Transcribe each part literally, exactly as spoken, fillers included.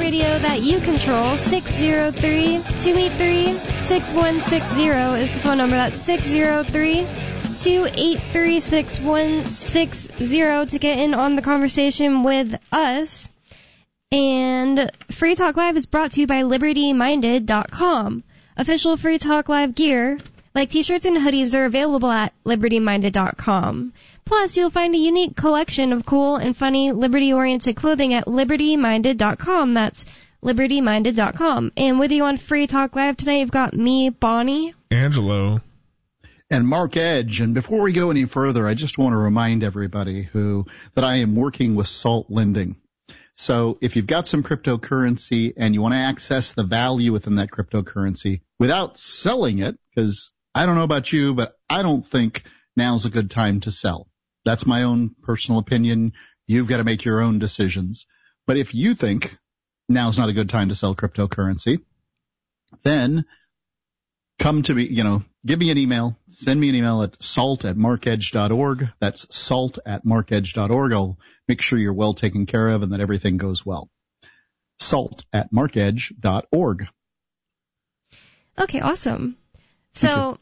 radio that you control. six zero three, two eight three, six one six zero is the phone number. That's six zero three, two eight three, six one six zero to get in on the conversation with us. And Free Talk Live is brought to you by Liberty Minded dot com. Official Free Talk Live gear, like t-shirts and hoodies, are available at Liberty Minded dot com. Plus, you'll find a unique collection of cool and funny Liberty-oriented clothing at Liberty Minded dot com. That's Liberty Minded dot com. And with you on Free Talk Live tonight, you've got me, Bonnie, Angelo, and Mark Edge. And before we go any further, I just want to remind everybody who that I am working with Salt Lending. So if you've got some cryptocurrency and you want to access the value within that cryptocurrency without selling it, because I don't know about you, but I don't think now's a good time to sell. That's my own personal opinion. You've got to make your own decisions. But if you think now's not a good time to sell cryptocurrency, then come to me, you know, give me an email, send me an email at salt at markedge dot org. That's salt at markedge dot org. I'll make sure you're well taken care of and that everything goes well. Salt at markedge dot org. Okay, awesome. So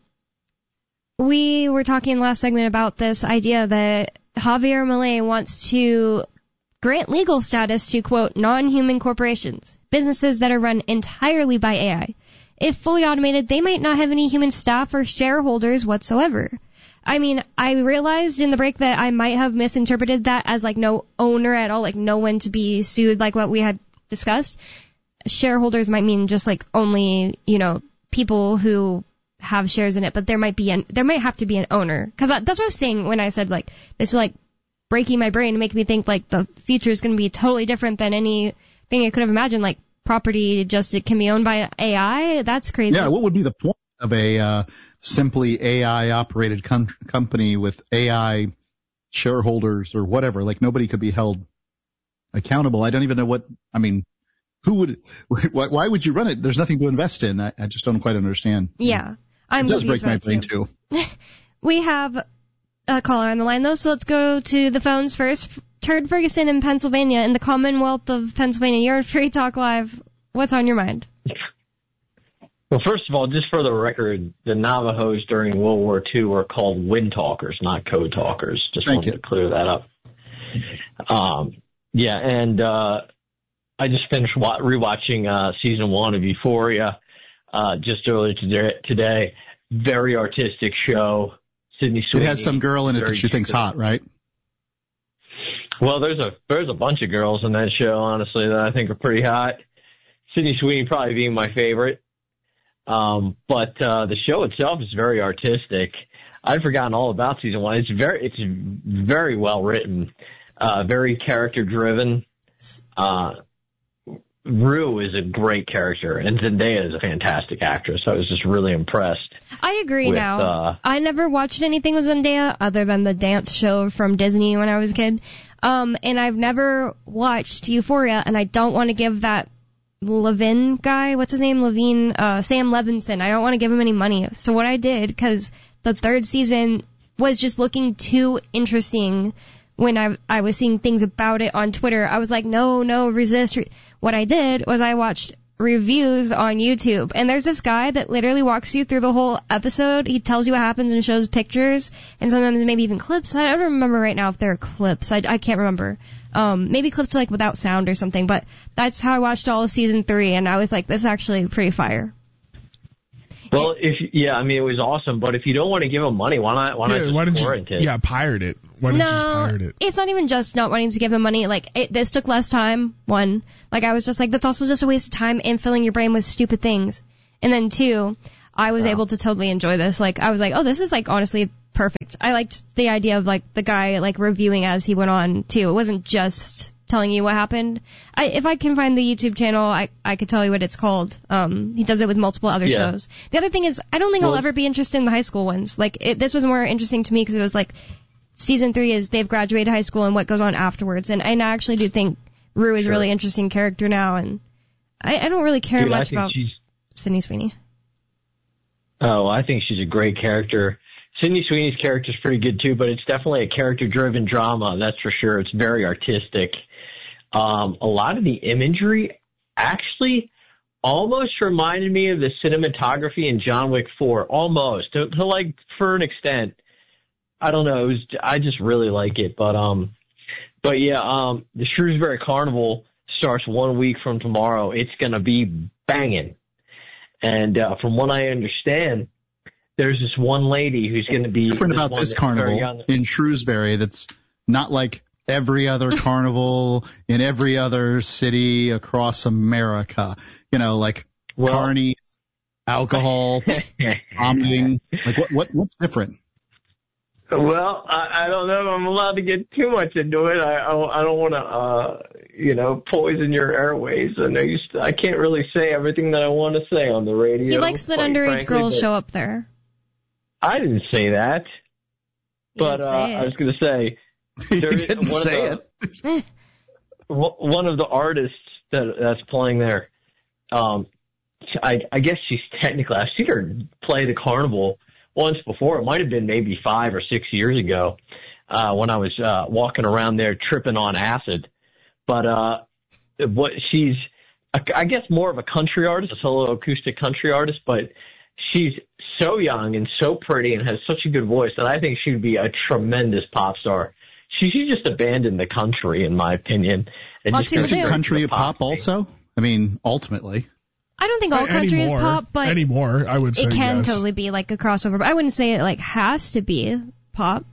we were talking last segment about this idea that Javier Milei wants to grant legal status to, quote, non-human corporations, businesses that are run entirely by A I. If fully automated, they might not have any human staff or shareholders whatsoever. I mean, I realized in the break that I might have misinterpreted that as, like, no owner at all, like no one to be sued, like what we had discussed. Shareholders might mean just, like, only, you know, people who have shares in it, but there might be an, there might have to be an owner. Because that's what I was saying when I said, like, this is, like, breaking my brain and making me think, like, the future is going to be totally different than anything I could have imagined, like, property just it can be owned by A I. That's crazy. Yeah, what would be the point of a uh, simply A I-operated com- company with A I shareholders or whatever? Like, nobody could be held accountable. I don't even know what, I mean, who would, why, why would you run it? There's nothing to invest in. I, I just don't quite understand. Yeah. I'm it does break my brain, too. too. We have a caller on the line, though, so let's go to the phones first. Turd Ferguson in Pennsylvania, in the Commonwealth of Pennsylvania. You're on Free Talk Live. What's on your mind? Well, first of all, just for the record, the Navajos during World War Two were called wind talkers, not code talkers. Just Thank wanted you. to clear that up. Um, yeah, and uh, I just finished wa- rewatching uh, season one of Euphoria uh, just earlier today. today. Very artistic show. Sydney Sweeney. It has some girl in it that she thinks hot, right? Well, there's a there's a bunch of girls in that show, honestly, that I think are pretty hot. Sydney Sweeney probably being my favorite. Um, but uh, the show itself is very artistic. I'd forgotten all about season one. It's very it's very well written, uh, very character driven. Uh, Rue is a great character, and Zendaya is a fantastic actress. I was just really impressed. I agree with, now. Uh, I never watched anything with Zendaya other than the dance show from Disney when I was a kid. Um, and I've never watched Euphoria, and I don't want to give that Levin guy, what's his name, Levine, uh, Sam Levinson, I don't want to give him any money. So what I did, because the third season was just looking too interesting when I I was seeing things about it on Twitter, I was like, no, no, resist. What I did was I watched reviews on YouTube, and there's this guy that literally walks you through the whole episode. He tells you what happens and shows pictures, and sometimes maybe even clips. I don't remember right now if there are clips. I, I can't remember. Um, maybe clips like without sound or something, but that's how I watched all of season three, and I was like, this is actually pretty fire. Well, if yeah, I mean it was awesome, but if you don't want to give them money, why not? Why yeah, not just why didn't torrent you, it? Yeah, pirate it. Why didn't no, you just pirate it? It's not even just not wanting to give him money. Like it, this took less time. One, like I was just like, that's also just a waste of time and filling your brain with stupid things. And then two, I was wow. able to totally enjoy this. Like I was like, oh, this is like honestly perfect. I liked the idea of like the guy like reviewing as he went on too. It wasn't just telling you what happened. I, if I can find the YouTube channel, I, I could tell you what it's called. Um, he does it with multiple other yeah. shows. The other thing is, I don't think well, I'll ever be interested in the high school ones. Like, it, this was more interesting to me because it was like, season three is they've graduated high school and what goes on afterwards. And, and I actually do think Rue is sure. a really interesting character now, and I, I don't really care Dude, much about she's, Sydney Sweeney. Oh, I think she's a great character. Sydney Sweeney's character is pretty good too, but it's definitely a character-driven drama, that's for sure. It's very artistic. Um, a lot of the imagery actually almost reminded me of the cinematography in John Wick four, almost, to, to like, for an extent. I don't know, it was, I just really like it, but, um, but yeah, um, the Shrewsbury Carnival starts one week from tomorrow. It's gonna be banging. And, uh, from what I understand, there's this one lady who's gonna be different about this carnival in Shrewsbury that's not like every other carnival in every other city across America. You know, like well, carnies, alcohol, vomiting. Like what, what, what's different? Well, I, I don't know if I'm allowed to get too much into it. I, I, I don't want to, uh, you know, poison your airways. I know you st- I can't really say everything that I want to say on the radio. He likes that underage frankly, girls show up there. I didn't say that. You but, uh, I was going to say, He didn't say the, it. One of the artists that that's playing there, um, I, I guess she's technically, I've seen her play the carnival once before. It might have been maybe five or six years ago, uh, when I was, uh, walking around there tripping on acid. But, uh, what she's, I guess more of a country artist, a solo acoustic country artist, but she's so young and so pretty and has such a good voice that I think she would be a tremendous pop star. She should just abandon the country, in my opinion. And Lots just Isn't country pop, pop also? I mean, ultimately. I don't think all country anymore, is pop, but anymore, I would say it can yes. totally be like a crossover. But I wouldn't say it like has to be pop.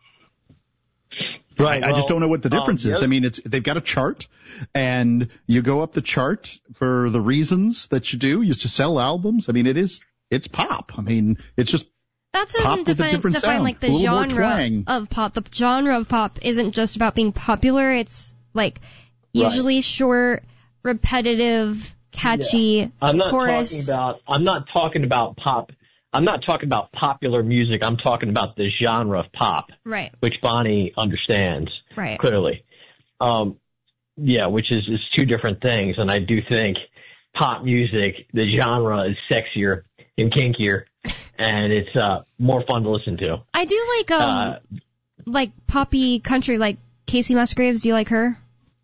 Right. I, well, I just don't know what the difference um, is. I mean, it's they've got a chart, and you go up the chart for the reasons that you do. You used to sell albums. I mean, it is it's pop. I mean, it's just That pop doesn't with a define, different define sound, like the a little more genre twang. of pop. The genre of pop isn't just about being popular. It's like usually Right. short, repetitive, catchy Yeah. I'm not chorus. talking about. I'm not talking about pop. I'm not talking about popular music. I'm talking about the genre of pop, Right. which Bonnie understands Right. clearly. Um, yeah, which is is two different things, and I do think pop music, the genre, is sexier and kinkier, and it's uh more fun to listen to. I do like um Uh, like poppy country, like Casey Musgraves. Do you like her?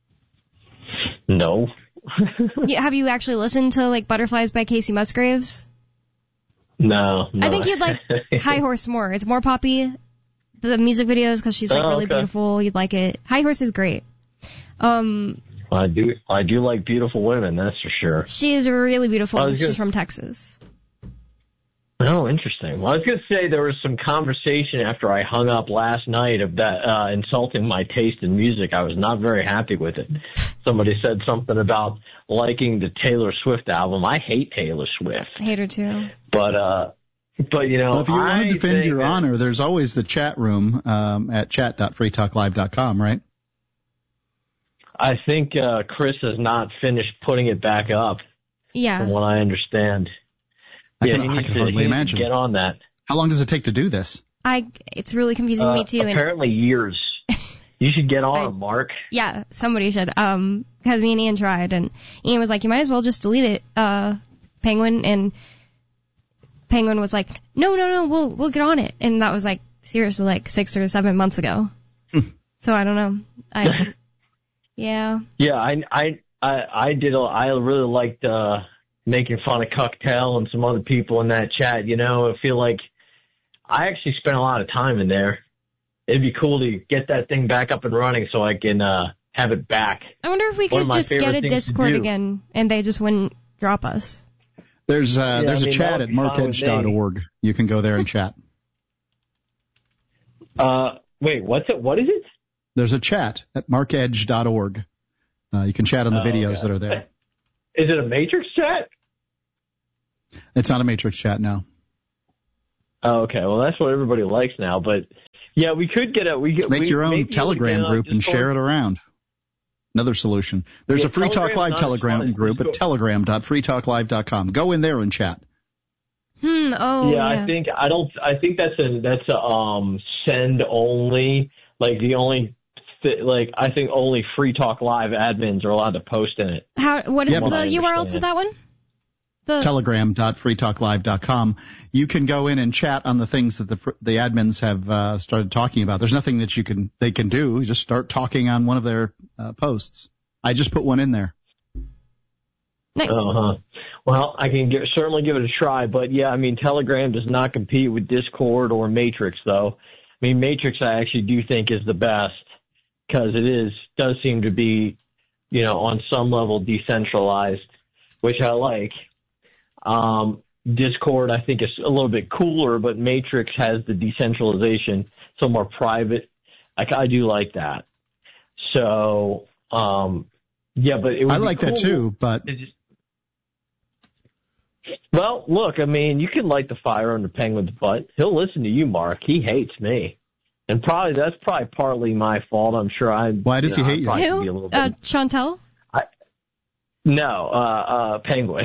no. Yeah, have you actually listened to like Butterflies by Casey Musgraves? No, no. I think you'd like High Horse more. It's more poppy. The music videos, because she's like Oh, really okay. beautiful. You'd like it. High Horse is great. Um, I do. I do like beautiful women. That's for sure. she is really beautiful. I was She's gonna- from Texas. Oh, interesting. Well, I was going to say there was some conversation after I hung up last night of that uh, insulting my taste in music. I was not very happy with it. Somebody said something about liking the Taylor Swift album. I hate Taylor Swift, I hate her too. but uh, but you know, Well, if you I want to defend think your that- honor, there's always the chat room um, at chat dot free talk live dot com, right? I think uh, Chris has not finished putting it back up, Yeah. from what I understand. I yeah, can, he I needs can to, hardly he needs to imagine. get on that. How long does it take to do this? I, it's really confusing Uh, me too. And apparently years. You should get on I- him, Mark. yeah, somebody should. Um, because me and Ian tried, and Ian was like, "You might as well just delete it, uh, Penguin." And Penguin was like, "No, no, no, we'll we'll get on it." And that was like seriously like six or seven months ago. So I don't know. I yeah. Yeah, I I I, I did. A, I really liked uh, making fun of Cocktail and some other people in that chat. You know, I feel like I actually spent a lot of time in there. It'd be cool to get that thing back up and running so I can uh, have it back. I wonder if we One of could my just get favorite a things to Discord do. again, and they just wouldn't drop us. There's uh, Yeah, there's I a mean, chat that would at be fine mark edge with dot me. org. You can go there and chat. Uh, wait, what's it? What is it? There's a chat at mark edge dot org. Uh, you can chat on the Oh, videos okay. that are there. Is it a Matrix chat? It's not a Matrix chat now. Oh, okay. Well, that's what everybody likes now. But yeah, we could get a we get Make we, your own maybe we Telegram can, uh, group and Discord. share it around. Another solution. There's Yeah, a Free Talk Telegram's Live not as Telegram fun as group at Discord. telegram dot free talk live dot com. Go in there and chat. Hmm. Oh. Yeah, Yeah. I think I don't. I think that's a that's a um send only. Like the only, th- like I think only Free Talk Live admins are allowed to post in it. How? What is Yeah, the but- U R L to understand. that one? The telegram dot free talk live dot com. You can go in and chat on the things that the fr- the admins have uh, started talking about. There's nothing that you can they can do. You just start talking on one of their uh, posts. I just put one in there. Nice. Uh-huh. Well, I can give, certainly give it a try, but yeah, I mean, Telegram does not compete with Discord or Matrix, though. I mean, Matrix I actually do think is the best because it is does seem to be, you know, on some level decentralized, which I like. Um, Discord I think is a little bit cooler, but Matrix has the decentralization, so more private. I, I do like that. So, um, yeah, but it would I be like cool that too, but to just, well, look, I mean, you can light the fire under Penguin's butt. He'll listen to you, Mark. He hates me. And probably that's probably partly my fault. I'm sure I. Why does you know, he hate you? probably could be a Who? little bit- Uh, Chantel? I, no, uh, uh, Penguin.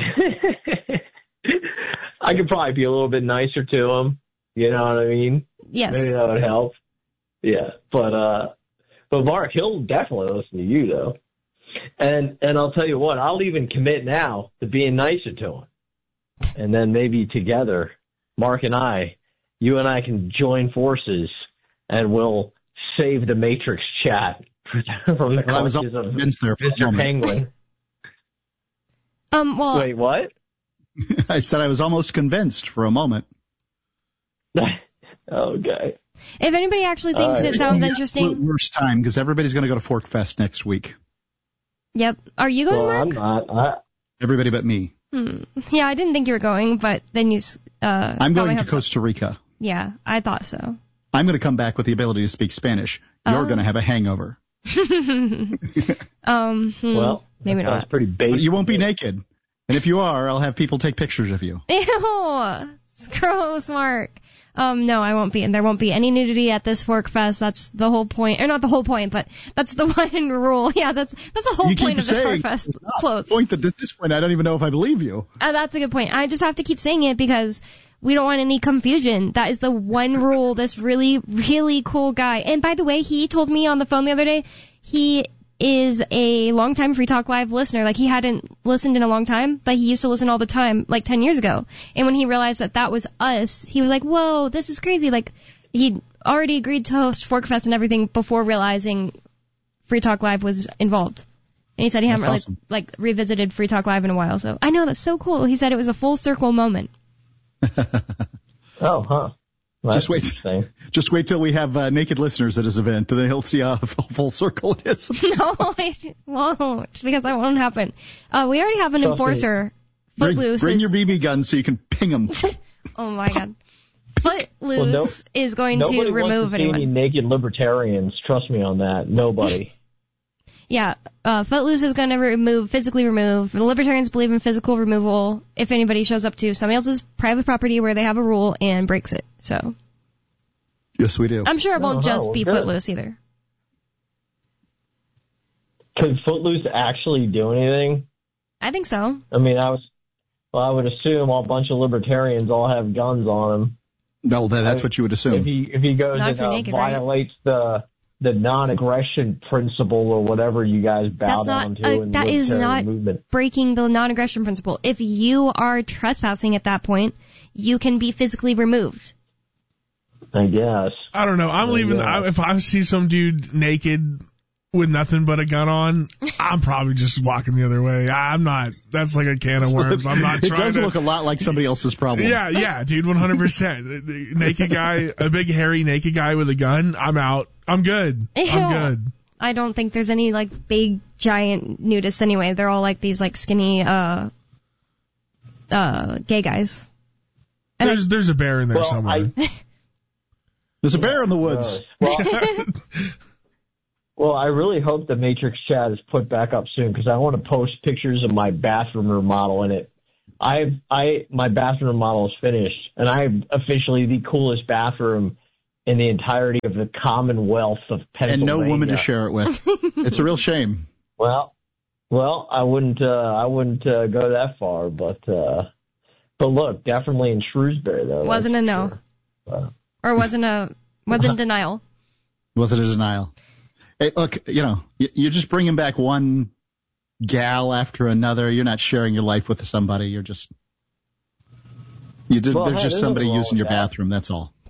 I could probably be a little bit nicer to him. You know what I mean? Yes. Maybe that would help. Yeah, but uh, but Mark, he'll definitely listen to you though. And and I'll tell you what, I'll even commit now to being nicer to him. And then maybe together, Mark and I, you and I can join forces, and we'll save the Matrix chat from the well, I was clutches of convinced there for a Mister moment. Penguin. Um, well, Wait, what? I said I was almost convinced for a moment. Okay. if anybody actually thinks All right. it sounds The interesting, absolute worst time because everybody's going to go to Fork Fest next week. yep. Are you going, Well, Mark? I'm not. I, Everybody but me. Hmm. Yeah, I didn't think you were going, but then you, uh, I'm got my going to hopes up. Costa Rica. Yeah, I thought so. I'm going to come back with the ability to speak Spanish. You're Oh. going to have a hangover. um, hmm, well, maybe that sounds not. pretty basic. But you won't be naked. And if you are, I'll have people take pictures of you. Ew, it's gross, Mark. Um, no, I won't be, and there won't be any nudity at this Fork Fest. That's the whole point, or not the whole point, but that's the one rule. Yeah, that's that's the whole You keep point of this Fork saying Fest the clothes. point that at this point I don't even know if I believe you. Uh, that's a good point. I just have to keep saying it because we don't want any confusion. That is the one rule. This really, really cool guy. And by the way, he told me on the phone the other day, he is a longtime Free Talk Live listener. Like, he hadn't listened in a long time, but he used to listen all the time, like ten years ago. And when he realized that that was us, he was like, whoa, this is crazy. Like, he'd already agreed to host Forkfest and everything before realizing Free Talk Live was involved. And he said he hadn't That's really, awesome. like, revisited Free Talk Live in a while. So I know, that's so cool. He said it was a full circle moment. Oh, huh. Well, Just that's wait. interesting. Just wait till we have uh, naked listeners at his event, and then he'll see how full circle it is. No, it won't, because that won't happen. Uh, we already have an Trust me. enforcer. Bring, Footloose bring is, your B B gun so you can ping them. oh my god. Footloose Well, no- is going Nobody to remove wants to see anyone. any naked libertarians. Trust me on that. Nobody. Yeah, uh, Footloose is going to remove, physically remove. The libertarians believe in physical removal if anybody shows up to somebody else's private property where they have a rule and breaks it. So Yes, we do. I'm sure it won't Oh, just well, be good. Footloose either. Could Footloose actually do anything? I think so. I mean, I was. Well, I would assume a bunch of libertarians all have guns on them. No, that, that's what you would If assume. he if he goes Not and if you're uh, naked, right? violates the the non-aggression principle or whatever you guys bow That's down not- to uh, in that the is libertarian not- movement. Breaking the non-aggression principle. If you are trespassing at that point, you can be physically removed. I guess. I don't know. I'm Oh, leaving. yeah. I, if I see some dude naked with nothing but a gun on, I'm probably just walking the other way. I'm not. That's like a can of worms. I'm not It trying does to. look a lot like somebody else's problem. Yeah, yeah, dude, one hundred percent. Naked guy, a big hairy naked guy with a gun. I'm out. I'm good. Ew. I'm good. I don't think there's any, like, big, giant nudists anyway. They're all, like, these, like, skinny, uh, uh, gay guys. And There's there's a bear in there Well, somewhere. I, There's a bear in the woods. Well, well, I really hope the Matrix chat is put back up soon because I want to post pictures of my bathroom remodel in it. I, I, my bathroom remodel is finished, and I have officially the coolest bathroom in the entirety of the Commonwealth of And Pennsylvania. no woman to share it with. It's a real shame. Well, well, I wouldn't, uh, I wouldn't uh, go that far, but, uh, but look, definitely in Shrewsbury though. wasn't a that's no. for sure. Uh, Or wasn't a, wasn't denial. Was it a denial? Hey, look, you know, you- you're just bringing back one gal after another. You're not sharing your life with somebody. You're just, you did, Well, there's hey, just there's somebody nothing wrong using your with that. bathroom. That's all.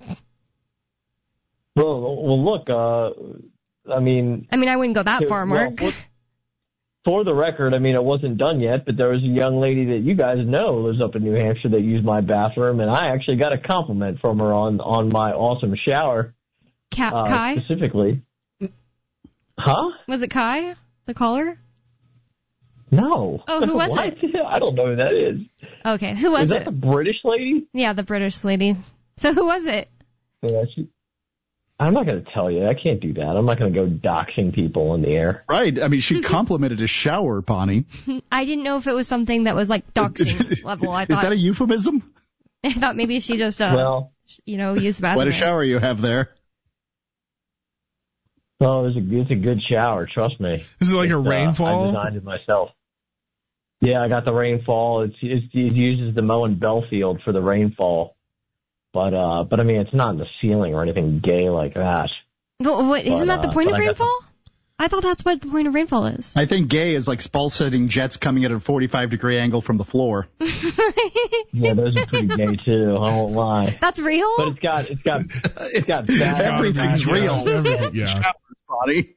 Well, well, look, uh, I mean, I mean, I wouldn't go that far, well, Mark. flip, for the record, I mean, it wasn't done yet, but there was a young lady that you guys know lives up in New Hampshire that used my bathroom, and I actually got a compliment from her on, on my awesome shower. Ka- uh, Kai? Specifically. Huh? Was it Kai, the caller? No. Oh, who was what? it? I don't know who that is. Okay, who was Is it? that the British lady? Yeah, the British lady. So who was it? Yeah, she, I'm not going to tell you. I can't do that. I'm not going to go doxing people in the air. Right. I mean, she complimented his shower, Bonnie. I didn't know if it was something that was like doxing level. I Is thought, that a euphemism? I thought maybe she just, uh, Well, you know, used the bathroom. What a shower you have there. oh, it's a, it's a good shower. Trust me. Is it like It's, a uh, I rainfall? designed it myself. Yeah, I got the rainfall. It's, it's it uses the Moen Belfield for the rainfall, but uh, but I mean it's not in the ceiling or anything gay like that. But what, isn't But, that the uh, point but of I got rainfall? I thought that's what the point of rainfall is. I think gay is like spall-setting jets coming at a forty-five degree angle from the floor. Yeah, those are pretty gay too. I won't lie. That's real? But it's got it's got it's got bad Everything's Yeah, real. everything, yeah. Showers, Bonnie.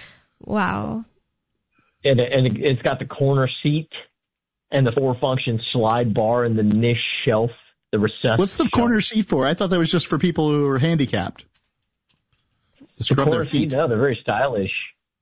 Wow. and and it's got the corner seat and the four function slide bar and the niche shelf, the recessed. What's the shelf. corner seat for? I thought that was just for people who are handicapped. To The scrub corner their feet. seat? No, they're very stylish.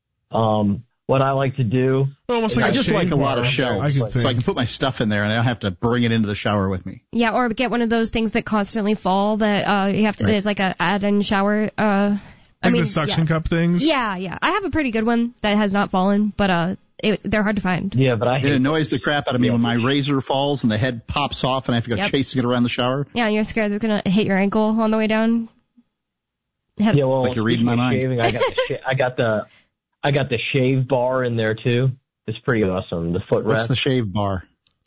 Um, what I like to do. Almost is like I a just shave like a lot of bar, shelves, I could so I think. can put my stuff in there and I don't have to bring it into the shower with me. Yeah, or get one of those things that constantly fall that uh you have to, Right. there's like a add-in shower, uh, I Like mean, the suction yeah. cup things? Yeah, yeah. I have a pretty good one that has not fallen, but uh, it, they're hard to find. Yeah, but I It hate annoys the crap out of me Yeah. when my razor falls and the head pops off and I have to go Yep. chasing it around the shower. Yeah, and you're scared it's gonna hit your ankle on the way down. Have- Yeah, well, It's like you're reading my speaking of mind. Shaving, I got the sh- I got the I got the shave bar in there too. It's pretty awesome. The footrest. What's the shave bar?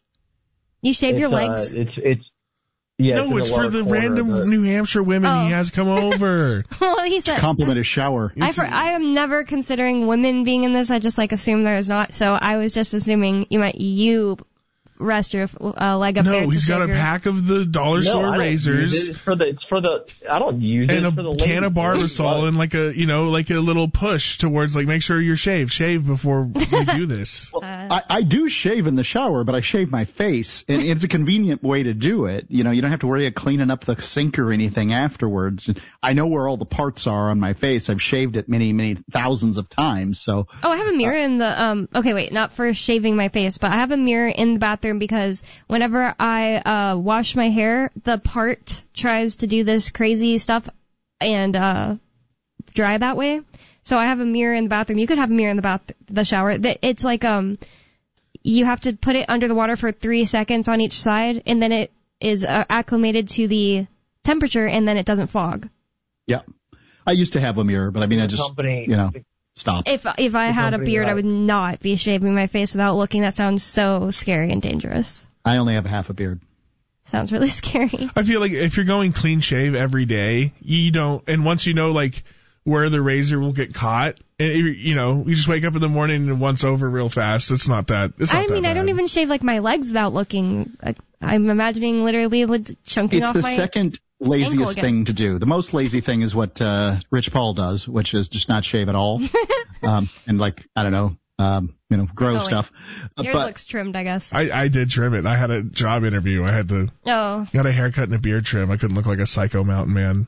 You shave it's, your uh, legs? it's it's yeah. No, it's, it's in for the the lower corner random of the- New Hampshire women Oh. he has come over. Well, he said. Compliment his shower. I, for, I am never considering women being in this. I just like assume there is not. So I was just assuming you might you rest your uh, leg up there. No, to he's got shave a your- pack of the dollar No, store I don't razors. use it. It's for the it's for the I don't use And it for the a can of ladies. Barbasol and like a, you know, like a little push towards like, make sure you're shaved. Shave before we do this. Uh, I, I do shave in the shower, but I shave my face, and it's a convenient way to do it. You know, you don't have to worry about cleaning up the sink or anything afterwards. I know where all the parts are on my face. I've shaved it many, many thousands of times. So Oh, I have a mirror in the, um, okay, wait, not for shaving my face, but I have a mirror in the bathroom because whenever I, uh, wash my hair, the part tries to do this crazy stuff and, uh, dry that way. So I have a mirror in the bathroom. You could have a mirror in the bath, the shower. That It's like, um, you have to put it under the water for three seconds on each side and then it is uh, acclimated to the temperature and then it doesn't fog. yeah, I used to have a mirror, but I mean, I The just, company, you know, stopped. If if I The had a company beard, that I I- would not be shaving my face without looking. That sounds so scary and dangerous. I only have a half a beard. Sounds really scary. I feel like if you're going clean shave every day, you don't, and once you know like where the razor will get caught, and you you know, you just wake up in the morning and once over real fast. It's not that. It's not I that mean, I don't bad. even shave like my legs without looking. Like, I'm imagining literally like, chunking It's off the my. second ankle laziest again. thing to do. The most lazy thing is what uh, Rich Paul does, which is just not shave at all, um, and like I don't know, um, you know, grow Oh, wait. stuff. Uh, Yours but looks trimmed, I guess. I, I did trim it. I had a job interview. I had to Oh, got a haircut and a beard trim. I couldn't look like a psycho mountain man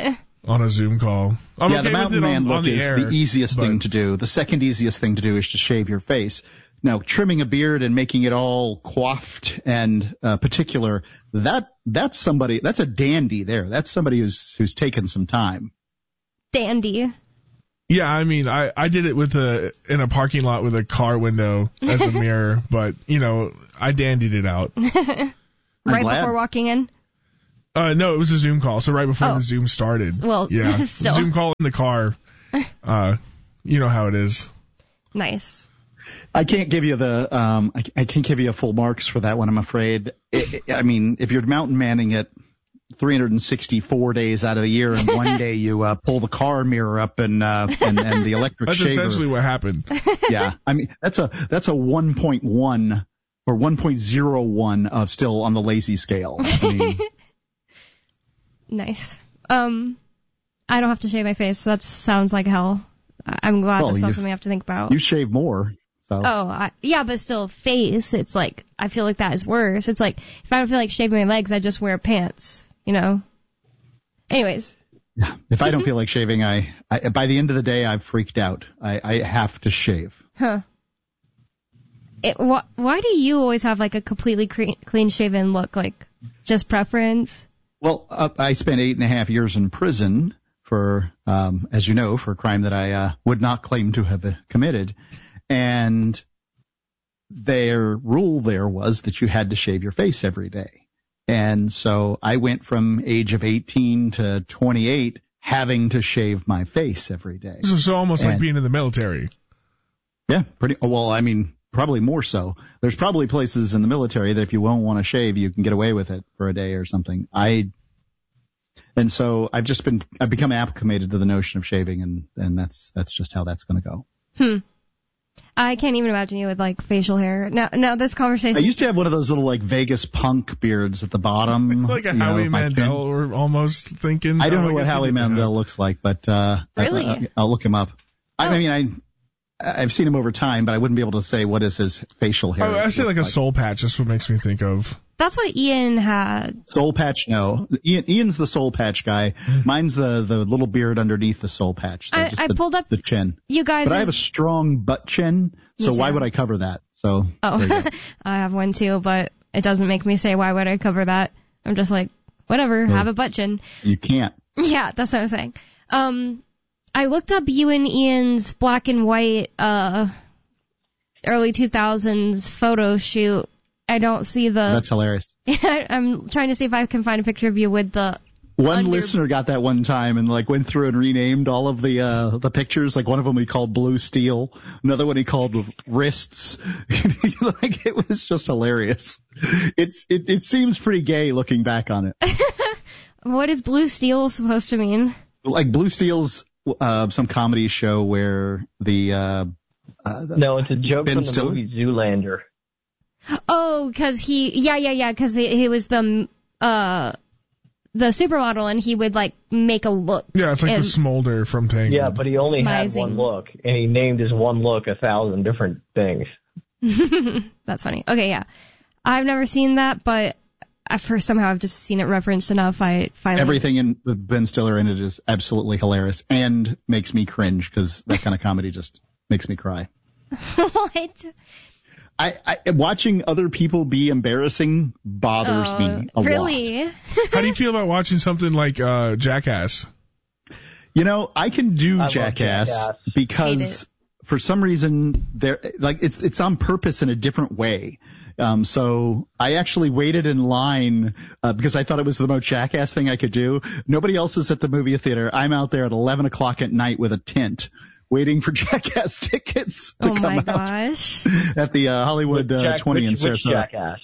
on a Zoom call. I'm yeah, okay the mountain with it man on, look on the is air, the easiest but- thing to do. The second easiest thing to do is to shave your face. Now, trimming a beard and making it all coiffed and uh, particular, that that's somebody, that's a dandy there. That's somebody who's who's taken some time. dandy. Yeah, I mean, I, I did it with a in a parking lot with a car window as a mirror, but you know, I dandied it out. Right glad. before walking in. Uh, no, it was a Zoom call, so right before Oh. the Zoom started. Well, yeah, still. Zoom call in the car. Uh, you know how it is. Nice. I can't give you the um, I, I can't give you a full marks for that one. I'm afraid. It, it- I mean, if you're mountain manning it three hundred sixty-four days out of the year, and one day you uh, pull the car mirror up and uh, and, and the electric That's shaver. essentially what happened. Yeah, I mean that's a that's a one point one or one point oh one uh, still on the lazy scale. I mean, Nice. Um, I don't have to shave my face, so that sounds like hell. I- I'm glad Well, that's not you- something I have to think about. you shave more, So. Oh, I, yeah, but still face. It's like, I feel like that is worse. It's like, if I don't feel like shaving my legs, I just wear pants, you know? Anyways. Yeah. If I don't feel like shaving, I, I by the end of the day, I've freaked out. I, I have to shave. Huh. It, wh- why do you always have like a completely cre- clean shaven look? Like, just preference? Well, uh, I spent eight and a half years in prison for, um, as you know, for a crime that I uh, would not claim to have uh, committed. And their rule there was that you had to shave your face every day. And so I went from age of eighteen to twenty-eight having to shave my face every day. So, so almost and, like being in the military. Yeah, pretty well, I mean, probably more so. There's probably places in the military that if you won't want to shave, you can get away with it for a day or something. I And so I've just been, I've become acclimated to the notion of shaving, and, and that's, that's just how that's going to go. Hmm. I can't even imagine you with like facial hair. Now, now this conversation. I used to have one of those little like Vegas punk beards at the bottom. Like a Howie know, Mandel, or almost thinking. I don't oh, know I what Howie Mandel have. looks like, but, uh, really? I, I'll look him up. Oh. I mean, I, I've seen him over time, but I wouldn't be able to say what is his facial hair. Oh, I say like a like. soul patch. That's what makes me think of. That's what Ian had. Soul patch, no. Ian, Ian's the soul patch guy. Mine's the, the little beard underneath the soul patch. So I, just I the, pulled up the chin. You guys. But I have a strong butt chin, so why would I cover that? So. Oh, I have one too, but it doesn't make me say why would I cover that. I'm just like, whatever, well, have a butt chin. You can't. Yeah, that's what I'm saying. Um, I looked up you and Ian's black and white, uh, early two thousands photo shoot. I don't see the... That's hilarious. I'm trying to see if I can find a picture of you with the... One under... listener got that one time and like went through and renamed all of the uh the pictures. Like one of them he called Blue Steel, another one he called Wrists. Like it was just hilarious. It's it it seems pretty gay looking back on it. What is Blue Steel supposed to mean? Like Blue Steel's uh some comedy show where the uh, uh the, no, it's a joke Ben from the Stiller? movie Zoolander. Oh, because he, yeah, yeah, yeah, because he was the, uh, the supermodel and he would, like, make a look. Yeah, it's like and, the Smolder from Tangled. Yeah, but he only smizing. had one look, and he named his one look a thousand different things. That's funny. Okay, yeah. I've never seen that, but at first somehow I've just seen it referenced enough. I finally... Everything in with Ben Stiller in it is absolutely hilarious and makes me cringe because that kind of comedy just makes me cry. What? I, I watching other people be embarrassing bothers uh, me a really? lot. How do you feel about watching something like uh, Jackass? You know, I can do I Jackass, Jackass because for some reason there, like it's it's on purpose in a different way. Um, so I actually waited in line uh, because I thought it was the most Jackass thing I could do. Nobody else is at the movie theater. I'm out there at eleven o'clock at night with a tent, waiting for Jackass tickets to oh come my out gosh. at the uh, Hollywood uh, Jack, twenty which, in which Sarasota. Jackass?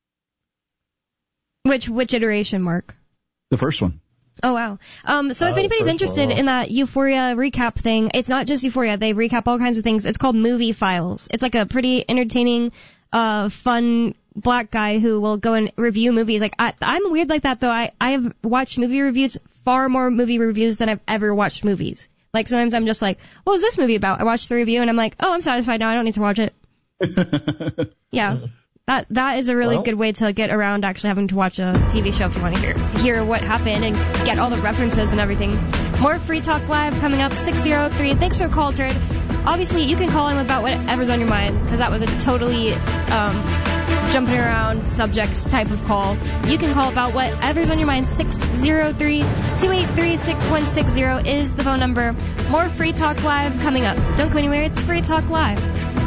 Which which iteration, Mark? The first one. Oh wow. Um so Oh, if anybody's first interested one. in that Euphoria recap thing, it's not just Euphoria, they recap all kinds of things. It's called Movie Files. It's like a pretty entertaining, uh fun black guy who will go and review movies. Like I I'm weird like that though. I I've watched movie reviews, far more movie reviews than I've ever watched movies. Like sometimes I'm just like, what was this movie about? I watched the review and I'm like, oh, I'm satisfied now. I don't need to watch it. Yeah. That that is a really Well, good way to get around actually having to watch a T V show if you want to hear hear what happened and get all the references and everything. More Free Talk Live coming up, six oh three. Thanks for the call, Jared. Obviously, you can call him about whatever's on your mind, because that was a totally um, jumping around subjects type of call. You can call about whatever's on your mind. six oh three, two eight three, six one six zero is the phone number. More Free Talk Live coming up. Don't go anywhere. It's Free Talk Live.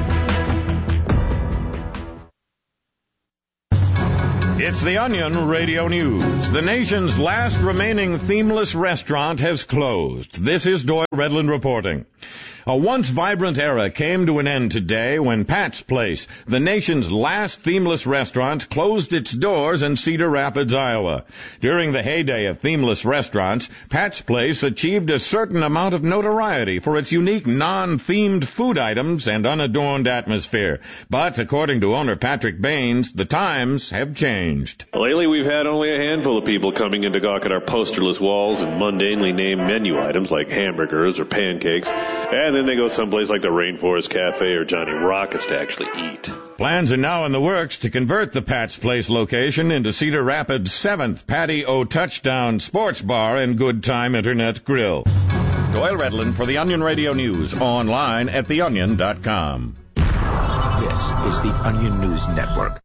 It's the Onion Radio News. The nation's last remaining themeless restaurant has closed. This is Doyle Redland reporting. A once vibrant era came to an end today when Pat's Place, the nation's last themeless restaurant, closed its doors in Cedar Rapids, Iowa. During the heyday of themeless restaurants, Pat's Place achieved a certain amount of notoriety for its unique non-themed food items and unadorned atmosphere. But according to owner Patrick Baines, the times have changed. Lately, we've had only a handful of people coming in to gawk at our posterless walls and mundanely named menu items like hamburgers, burgers or pancakes, and then they go someplace like the Rainforest Cafe or Johnny Rockets to actually eat. Plans are now in the works to convert the Pat's Place location into Cedar Rapids' seventh Patio Touchdown Sports Bar and Good Time Internet Grill. Doyle Redland for the Onion Radio News, online at the onion dot com. This is the Onion News Network.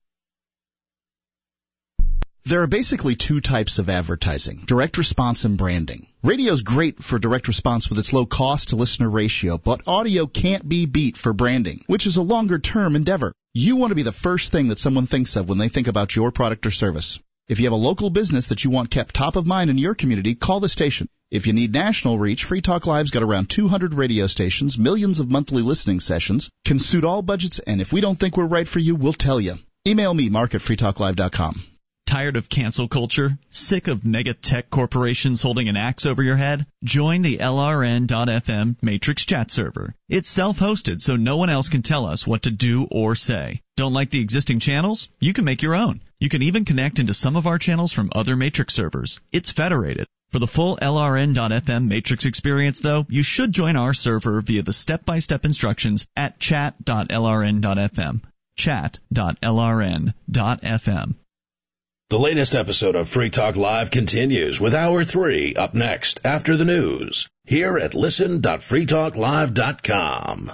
There are basically two types of advertising, direct response and branding. Radio's great for direct response with its low cost to listener ratio, but audio can't be beat for branding, which is a longer term endeavor. You want to be the first thing that someone thinks of when they think about your product or service. If you have a local business that you want kept top of mind in your community, call the station. If you need national reach, Free Talk Live's got around two hundred radio stations, millions of monthly listening sessions, can suit all budgets, and if we don't think we're right for you, we'll tell you. Email me, mark at free talk live dot com. Tired of cancel culture? Sick of mega tech corporations holding an axe over your head? Join the L R N dot F M Matrix chat server. It's self-hosted, so no one else can tell us what to do or say. Don't like the existing channels? You can make your own. You can even connect into some of our channels from other Matrix servers. It's federated. For the full L R N dot F M Matrix experience, though, you should join our server via the step-by-step instructions at chat dot L R N dot F M. chat dot L R N dot F M. The latest episode of Free Talk Live continues with Hour three up next after the news here at listen dot free talk live dot com.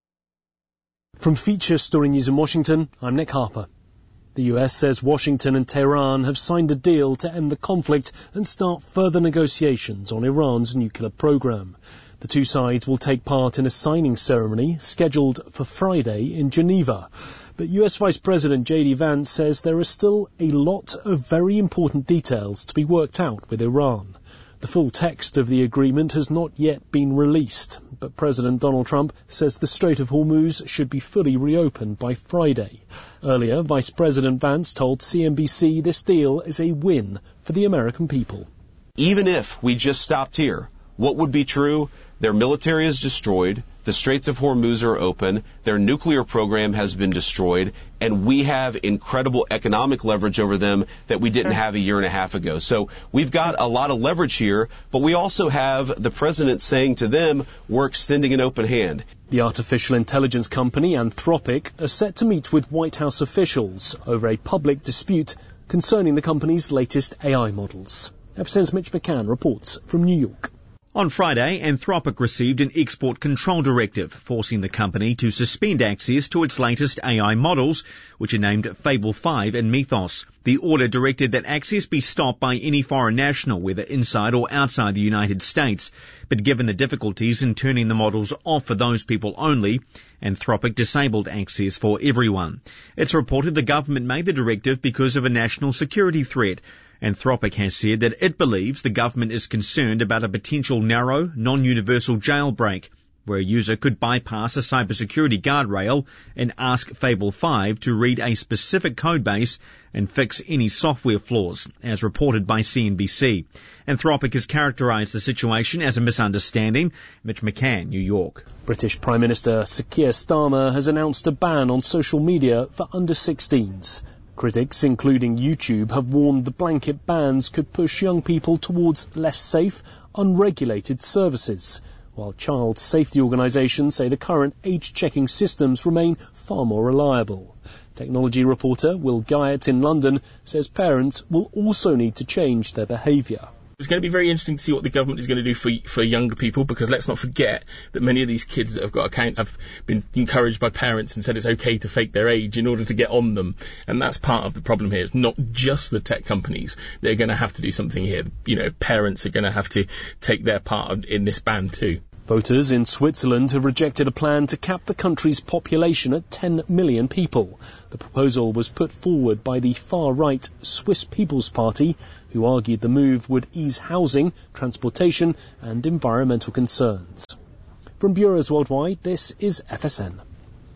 From Feature Story News in Washington, I'm Nick Harper. The U S says Washington and Tehran have signed a deal to end the conflict and start further negotiations on Iran's nuclear program. The two sides will take part in a signing ceremony scheduled for Friday in Geneva. But U S Vice President J D Vance says there are still a lot of very important details to be worked out with Iran. The full text of the agreement has not yet been released, but President Donald Trump says the Strait of Hormuz should be fully reopened by Friday. Earlier, Vice President Vance told C N B C this deal is a win for the American people. Even if we just stopped here, what would be true? Their military is destroyed, the Straits of Hormuz are open, their nuclear program has been destroyed, and we have incredible economic leverage over them that we didn't have a year and a half ago. So we've got a lot of leverage here, but we also have the president saying to them, we're extending an open hand. The artificial intelligence company Anthropic are set to meet with White House officials over a public dispute concerning the company's latest A I models. F S N's Mitch McCann reports from New York. On Friday, Anthropic received an export control directive, forcing the company to suspend access to its latest A I models, which are named Fable five and Mythos. The order directed that access be stopped by any foreign national, whether inside or outside the United States. But given the difficulties in turning the models off for those people only, Anthropic disabled access for everyone. It's reported the government made the directive because of a national security threat. Anthropic has said that it believes the government is concerned about a potential narrow, non-universal jailbreak, where a user could bypass a cybersecurity guardrail and ask Fable five to read a specific codebase and fix any software flaws, as reported by C N B C. Anthropic has characterized the situation as a misunderstanding. Mitch McCann, New York. British Prime Minister Sir Keir Starmer has announced a ban on social media for under sixteens. Critics, including YouTube, have warned the blanket bans could push young people towards less safe, unregulated services, while child safety organisations say the current age-checking systems remain far more reliable. Technology reporter Will Guyot in London says parents will also need to change their behaviour. It's going to be very interesting to see what the government is going to do for for younger people, because let's not forget that many of these kids that have got accounts have been encouraged by parents and said it's okay to fake their age in order to get on them. And that's part of the problem here. It's not just the tech companies. They're going to have to do something here. You know, parents are going to have to take their part in this ban too. Voters in Switzerland have rejected a plan to cap the country's population at ten million people. The proposal was put forward by the far-right Swiss People's Party, who argued the move would ease housing, transportation and environmental concerns. From bureaus worldwide, this is F S N.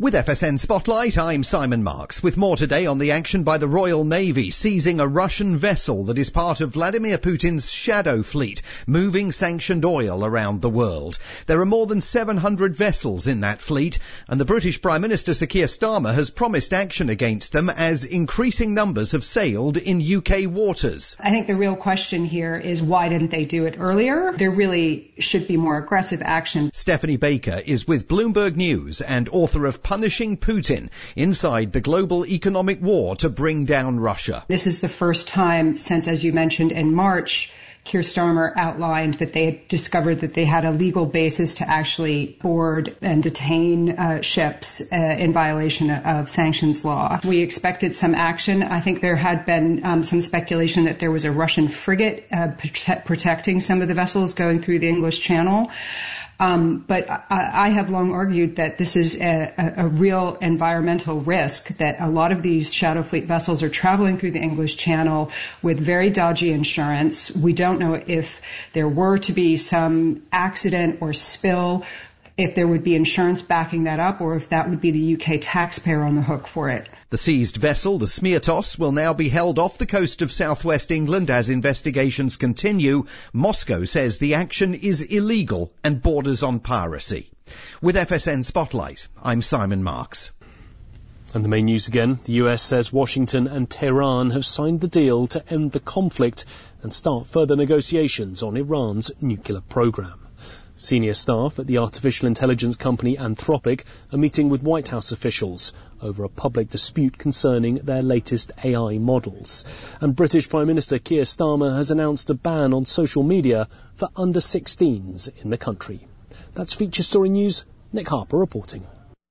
With F S N Spotlight, I'm Simon Marks, with more today on the action by the Royal Navy seizing a Russian vessel that is part of Vladimir Putin's shadow fleet, moving sanctioned oil around the world. There are more than seven hundred vessels in that fleet, and the British Prime Minister Sir Keir Starmer has promised action against them as increasing numbers have sailed in U K waters. I think the real question here is why didn't they do it earlier? There really should be more aggressive action. Stephanie Baker is with Bloomberg News and author of Punishing Putin, Inside the Global Economic War to Bring Down Russia. This is the first time since, as you mentioned, in March, Keir Starmer outlined that they had discovered that they had a legal basis to actually board and detain uh, ships uh, in violation of sanctions law. We expected some action. I think there had been um, some speculation that there was a Russian frigate uh, prote- protecting some of the vessels going through the English Channel. Um, but I, I have long argued that this is a, a, a real environmental risk, that a lot of these shadow fleet vessels are traveling through the English Channel with very dodgy insurance. We don't know if there were to be some accident or spill, if there would be insurance backing that up, or if that would be the U K taxpayer on the hook for it. The seized vessel, the Smirtos, will now be held off the coast of southwest England as investigations continue. Moscow says the action is illegal and borders on piracy. With F S N Spotlight, I'm Simon Marks. And the main news again. The U S says Washington and Tehran have signed the deal to end the conflict and start further negotiations on Iran's nuclear program. Senior staff at the artificial intelligence company Anthropic are meeting with White House officials over a public dispute concerning their latest A I models. And British Prime Minister Keir Starmer has announced a ban on social media for under sixteens in the country. That's Feature Story News. Nick Harper reporting.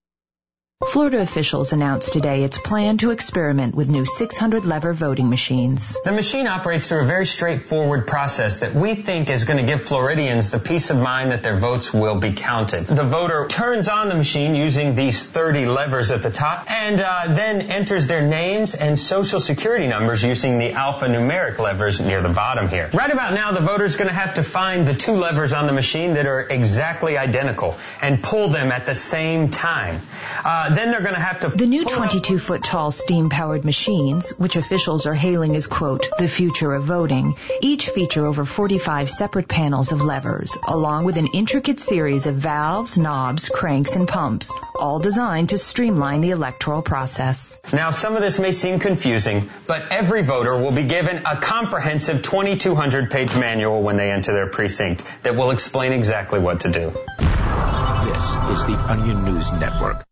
Florida officials announced today its plan to experiment with new six hundred lever voting machines. The machine operates through a very straightforward process that we think is going to give Floridians the peace of mind that their votes will be counted. The voter turns on the machine using these thirty levers at the top and uh, then enters their names and social security numbers using the alphanumeric levers near the bottom here. Right about now, the voter's going to have to find the two levers on the machine that are exactly identical and pull them at the same time. Uh, Then they're going to have to... The new twenty-two foot tall steam-powered machines, which officials are hailing as, quote, the future of voting, each feature over forty-five separate panels of levers, along with an intricate series of valves, knobs, cranks, and pumps, all designed to streamline the electoral process. Now, some of this may seem confusing, but every voter will be given a comprehensive twenty-two hundred page manual when they enter their precinct that will explain exactly what to do. This is the Onion News Network.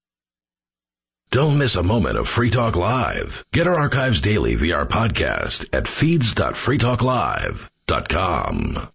Don't miss a moment of Free Talk Live. Get our archives daily via our podcast at feeds dot free talk live dot com.